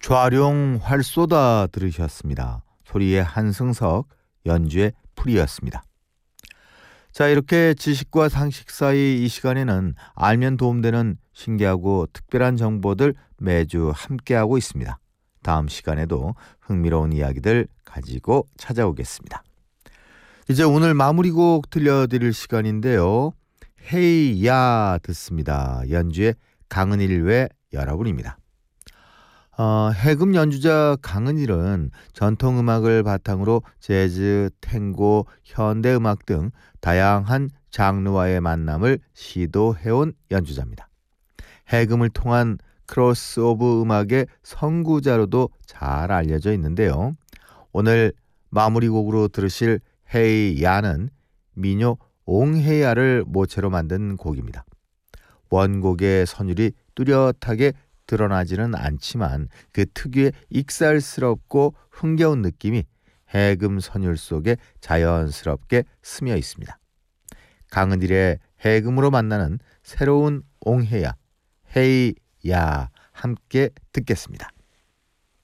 좌룡 활쏘다 들으셨습니다. 소리의 한승석, 연주의 풀이었습니다. 자, 이렇게 지식과 상식 사이 이 시간에는 알면 도움되는 신기하고 특별한 정보들 매주 함께하고 있습니다. 다음 시간에도 흥미로운 이야기들 가지고 찾아오겠습니다. 이제 오늘 마무리곡 들려드릴 시간인데요. 헤이 야 듣습니다. 연주의 강은일 외 여러분입니다. 해금 연주자 강은일은 전통음악을 바탕으로 재즈, 탱고, 현대음악 등 다양한 장르와의 만남을 시도해온 연주자입니다. 해금을 통한 크로스오브 음악의 선구자로도 잘 알려져 있는데요. 오늘 마무리곡으로 들으실 헤이 야는 민요 옹해야를 모체로 만든 곡입니다. 원곡의 선율이 뚜렷하게 드러나지는 않지만 그 특유의 익살스럽고 흥겨운 느낌이 해금 선율 속에 자연스럽게 스며 있습니다. 강은일의 해금으로 만나는 새로운 옹해야, 헤이 야 함께 듣겠습니다.